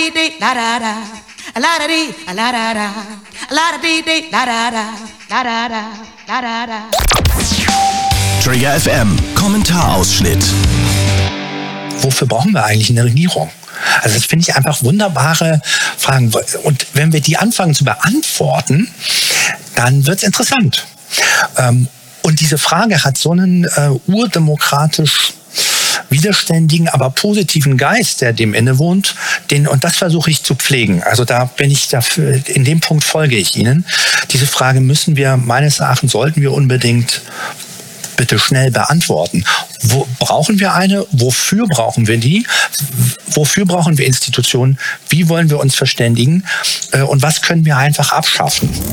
dee dee da da da. A la da dee, a la da da. A la da dee dee da da da. Da da da, da da da. Trigger FM Kommentarausschnitt. Wofür brauchen wir eigentlich eine Regierung? Also das finde ich einfach wunderbare Fragen. Und wenn wir die anfangen zu beantworten, dann wird es interessant. Und diese Frage hat so einen urdemokratisch widerständigen, aber positiven Geist, der dem innewohnt, und das versuche ich zu pflegen. Also da bin ich dafür, in dem Punkt folge ich Ihnen. Diese Frage müssen wir, meines Erachtens, sollten wir unbedingt bitte schnell beantworten. Wo brauchen wir eine? Wofür brauchen wir die? Wofür brauchen wir Institutionen? Wie wollen wir uns verständigen? Und was können wir einfach abschaffen?